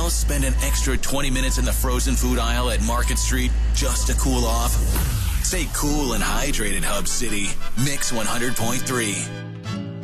spend an extra 20 minutes in the frozen food aisle at Market Street just to cool off? Stay cool and hydrated, Hub City. Mix 100.3.